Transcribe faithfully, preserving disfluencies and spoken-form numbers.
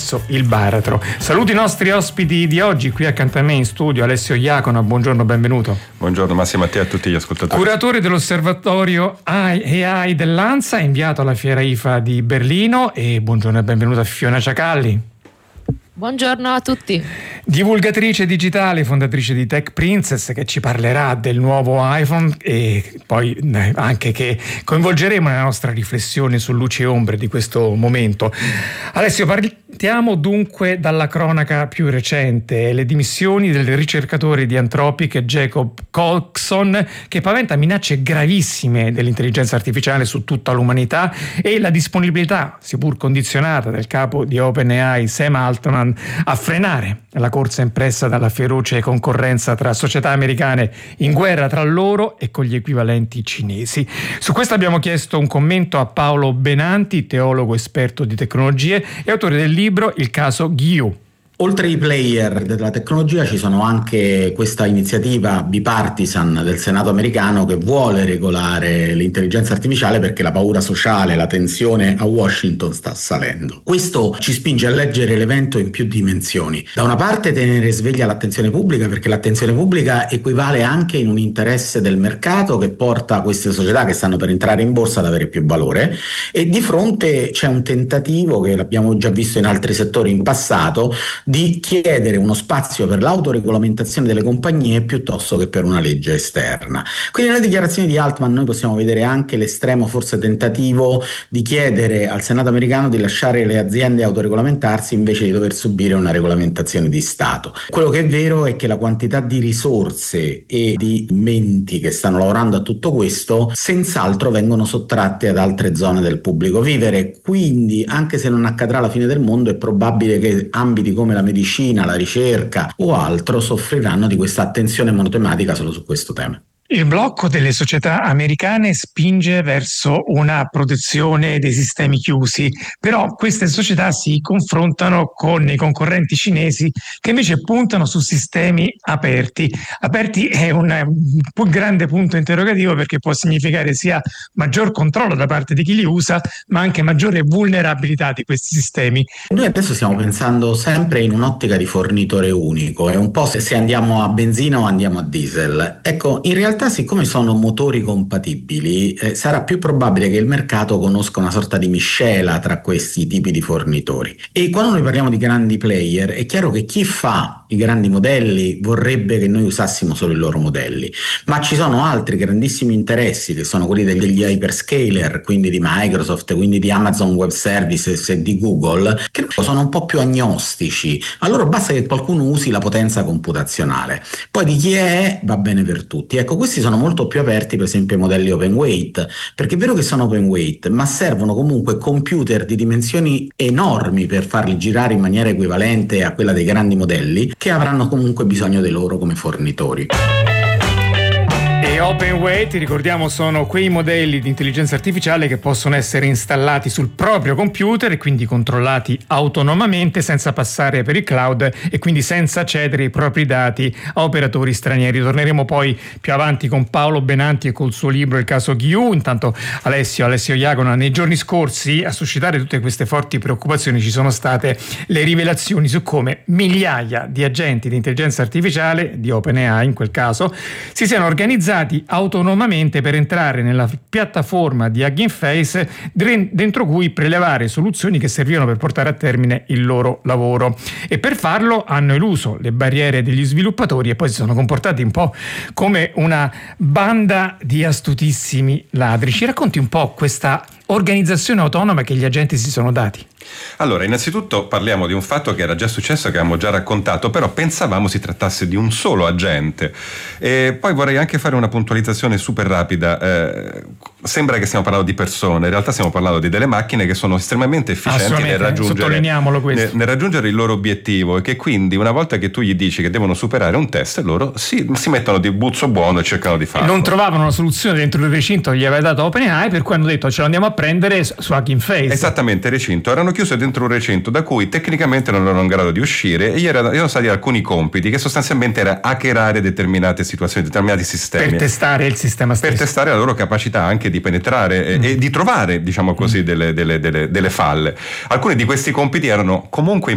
verso il baratro. Saluto i nostri ospiti di oggi, qui accanto a me in studio Alessio Iacona, buongiorno, benvenuto. Buongiorno Massimo, a te e a tutti gli ascoltatori. Curatore dell'osservatorio A I dell'ANSA, inviato alla Fiera I F A di Berlino, e buongiorno e benvenuta Fiona Ciacalli. Buongiorno a tutti. Divulgatrice digitale, fondatrice di Tech Princess, che ci parlerà del nuovo iPhone e poi anche che coinvolgeremo nella nostra riflessione su luci e ombre di questo momento. Alessio, partiamo dunque dalla cronaca più recente, le dimissioni del ricercatore di Anthropic Jacob Colson, che paventa minacce gravissime dell'intelligenza artificiale su tutta l'umanità, e la disponibilità, seppur condizionata, del capo di OpenAI Sam Altman a frenare la corsa impressa dalla feroce concorrenza tra società americane in guerra tra loro e con gli equivalenti cinesi. Su questo abbiamo chiesto un commento a Paolo Benanti, teologo esperto di tecnologie e autore del libro Il caso Ghiu. Oltre ai player della tecnologia ci sono anche questa iniziativa bipartisan del Senato americano che vuole regolare l'intelligenza artificiale perché la paura sociale, la tensione a Washington sta salendo. Questo ci spinge a leggere l'evento in più dimensioni. Da una parte tenere sveglia l'attenzione pubblica, perché l'attenzione pubblica equivale anche in un interesse del mercato che porta queste società che stanno per entrare in borsa ad avere più valore, e di fronte c'è un tentativo che l'abbiamo già visto in altri settori in passato di chiedere uno spazio per l'autoregolamentazione delle compagnie piuttosto che per una legge esterna. Quindi nelle dichiarazioni di Altman noi possiamo vedere anche l'estremo, forse tentativo, di chiedere al Senato americano di lasciare le aziende autoregolamentarsi invece di dover subire una regolamentazione di Stato. Quello che è vero è che la quantità di risorse e di menti che stanno lavorando a tutto questo senz'altro vengono sottratte ad altre zone del pubblico vivere, quindi anche se non accadrà la fine del mondo è probabile che ambiti come la la medicina, la ricerca o altro soffriranno di questa attenzione monotematica solo su questo tema. Il blocco delle società americane spinge verso una protezione dei sistemi chiusi, però queste società si confrontano con i concorrenti cinesi che invece puntano su sistemi aperti. Aperti è un, un grande punto interrogativo, perché può significare sia maggior controllo da parte di chi li usa, ma anche maggiore vulnerabilità di questi sistemi. Noi adesso stiamo pensando sempre in un'ottica di fornitore unico, è un po' se andiamo a benzina o andiamo a diesel. Ecco, in realtà siccome sono motori compatibili, eh, sarà più probabile che il mercato conosca una sorta di miscela tra questi tipi di fornitori. E quando noi parliamo di grandi player, è chiaro che chi fa i grandi modelli vorrebbe che noi usassimo solo i loro modelli, ma ci sono altri grandissimi interessi che sono quelli degli hyperscaler, quindi di Microsoft, quindi di Amazon Web Services e di Google, che sono un po' più agnostici. A loro basta che qualcuno usi la potenza computazionale, poi di chi è va bene per tutti. Ecco, questi sono molto più aperti per esempio ai modelli open weight, perché è vero che sono open weight, ma servono comunque computer di dimensioni enormi per farli girare in maniera equivalente a quella dei grandi modelli, che avranno comunque bisogno di loro come fornitori. Open weight, ricordiamo, sono quei modelli di intelligenza artificiale che possono essere installati sul proprio computer e quindi controllati autonomamente senza passare per il cloud e quindi senza cedere i propri dati a operatori stranieri. Torneremo poi più avanti con Paolo Benanti e col suo libro Il caso Ghiu. Intanto Alessio, Alessio Iacona, nei giorni scorsi a suscitare tutte queste forti preoccupazioni ci sono state le rivelazioni su come migliaia di agenti di intelligenza artificiale, di OpenAI in quel caso, si siano organizzati autonomamente per entrare nella piattaforma di Hugging Face, dentro cui prelevare soluzioni che servivano per portare a termine il loro lavoro, e per farlo hanno eluso le barriere degli sviluppatori e poi si sono comportati un po' come una banda di astutissimi ladri. Ci racconti un po' questa organizzazione autonoma che gli agenti si sono dati? Allora, innanzitutto parliamo di un fatto che era già successo, che avevamo già raccontato, però pensavamo si trattasse di un solo agente. E poi vorrei anche fare una puntualizzazione super rapida. Eh, sembra che stiamo parlando di persone, in realtà stiamo parlando di delle macchine che sono estremamente efficienti nel raggiungere, nel, nel raggiungere il loro obiettivo, e che quindi una volta che tu gli dici che devono superare un test, loro si, si mettono di buzzo buono e cercano di farlo. Non trovavano una soluzione dentro il recinto che gli aveva dato OpenAI, per cui hanno detto ce lo andiamo a prendere su Hugging Face. Esattamente, recinto. Erano chiuse dentro un recinto da cui tecnicamente non erano in grado di uscire, e gli erano, erano stati alcuni compiti che sostanzialmente era hackerare determinate situazioni, determinati sistemi. Per testare il sistema stesso. Per testare la loro capacità anche di penetrare mm. e, e di trovare, diciamo così, mm. delle, delle, delle, delle falle. Alcuni di questi compiti erano comunque